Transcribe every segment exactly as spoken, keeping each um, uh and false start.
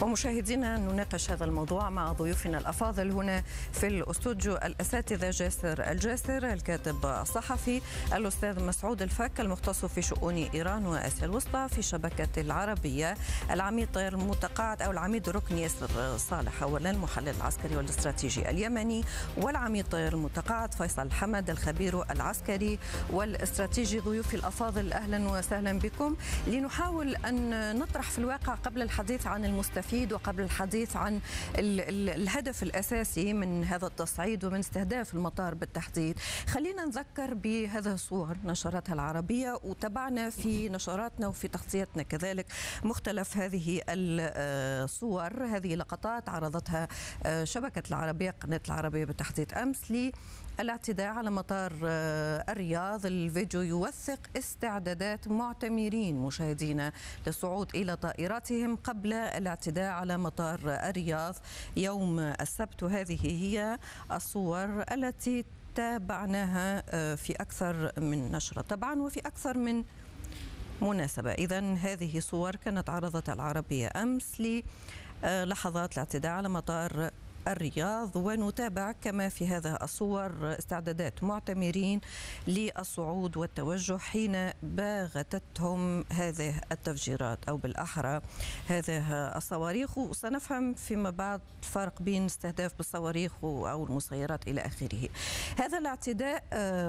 ومشاهدينا نناقش هذا الموضوع مع ضيوفنا الأفاضل هنا في الأستوديو: الأساتذة جاسر الجاسر الكاتب الصحفي، الأستاذ مسعود الفك المختص في شؤون إيران وآسيا الوسطى في شبكة العربية، العميد طير المتقاعد أو العميد الركن ياسر صالح أولا المحلل العسكري والاستراتيجي اليمني، والعميد طير المتقاعد فيصل حمد الخبير العسكري والاستراتيجي. ضيوفي الأفاضل أهلا وسهلا بكم لنحاول أن نطرح في الواقع قبل الحديث عن المستفيد وقبل الحديث عن ال ال الهدف الأساسي من هذا التصعيد ومن استهداف المطار بالتحديد. خلينا نذكر بهذا الصور نشرتها العربية، وتابعنا في نشراتنا وفي تغطيتنا كذلك مختلف هذه الصور. هذه لقطات عرضتها شبكة العربية، قناة العربية بالتحديد أمس، للاعتداء على مطار الرياض. الفيديو يوثق استعدادات معتمرين مشاهدينا للصعود إلى طائراتهم قبل الاعتداء على مطار الرياض يوم السبت. وهذه هي الصور التي تابعناها في أكثر من نشرة طبعا وفي أكثر من مناسبة. إذن هذه صور كانت عرضتها العربية أمس للحظات الاعتداء على مطار الرياض، ونتابع كما في هذا الصور استعدادات معتمرين للصعود والتوجه حين باغتتهم هذه التفجيرات أو بالأحرى هذه الصواريخ. وسنفهم فيما بعد الفرق بين استهداف بالصواريخ أو المسيرات إلى آخره. هذا الاعتداء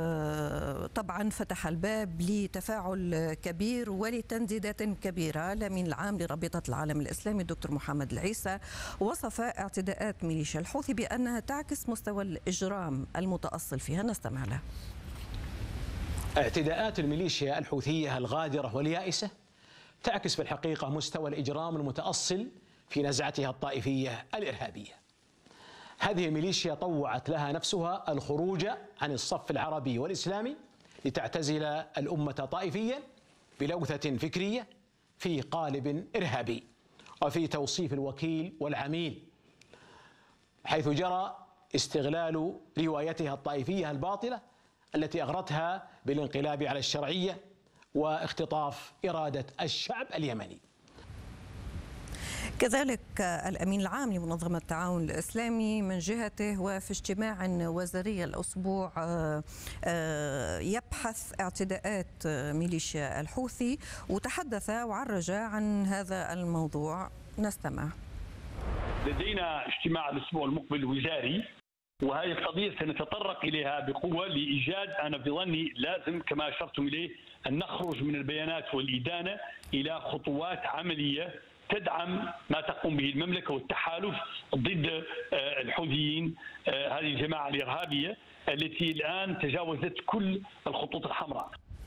طبعا فتح الباب لتفاعل كبير ولتنديدات كبيرة. الأمين العام لرابطة العالم الإسلامي الدكتور محمد العيسى وصف اعتداءات ميليشيا الحوثي بأنها تعكس مستوى الإجرام المتأصل فيها. نستمع له. اعتداءات الميليشيا الحوثية الغادرة واليائسة تعكس في الحقيقة مستوى الإجرام المتأصل في نزعتها الطائفية الإرهابية. هذه الميليشيا طوعت لها نفسها الخروج عن الصف العربي والإسلامي لتعتزل الأمة طائفيا بلوثة فكرية في قالب إرهابي وفي توصيف الوكيل والعميل، حيث جرى استغلال روايتها الطائفية الباطلة التي أغرتها بالانقلاب على الشرعية واختطاف إرادة الشعب اليمني. كذلك الأمين العام لمنظمة التعاون الإسلامي من جهته وفي اجتماع وزاري الأسبوع يبحث اعتداءات ميليشيا الحوثي، وتحدث وعرج عن هذا الموضوع. نستمع. لدينا اجتماع الأسبوع المقبل الوزاري، وهذه القضية سنتطرق إليها بقوة لإيجاد، أنا في ظني لازم كما أشرتم إليه، أن نخرج من البيانات والإدانة إلى خطوات عملية تدعم ما تقوم به المملكة والتحالف ضد الحوثيين، هذه الجماعة الإرهابية التي الآن تجاوزت كل الخطوط الحمراء.